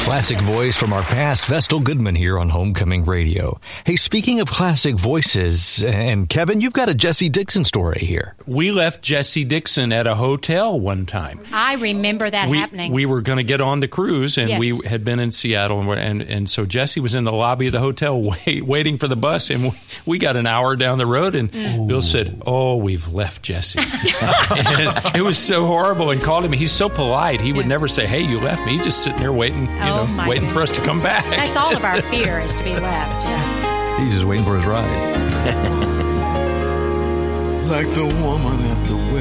Classic voice from our past, Vestal Goodman here on Homecoming Radio. Hey, speaking of classic voices, and Kevin, you've got a Jesse Dixon story here. We left Jesse Dixon at a hotel one time. I remember that happening. We were going to get on the cruise, and Yes. we had been in Seattle, and so Jesse was in the lobby of the hotel waiting for the bus, and we got an hour down the road, and Bill said, "Oh, we've left Jesse." And it was so horrible, and called him. He's so polite. He would never say, "Hey, you left me." He's just sitting there waiting, waiting for us to come back. That's all of our fear, is to be left. Yeah. He's just waiting for his ride. Like the woman at the